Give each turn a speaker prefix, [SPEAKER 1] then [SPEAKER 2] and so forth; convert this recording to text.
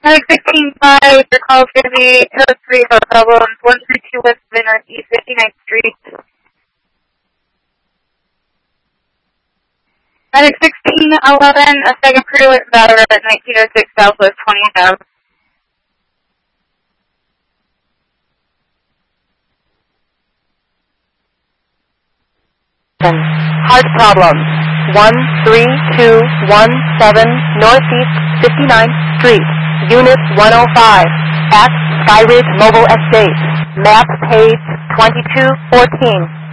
[SPEAKER 1] Medic 16-5, your call is going to be code 3 hotel rooms 132 West North East 59th Street. Medic 1611, a second crew at Battle at 1906 Southwest 20th Ave.
[SPEAKER 2] Heart problems. 13217 Northeast 59th Street, Unit 105, at Sky Ridge Mobile Estate. Map page 2214.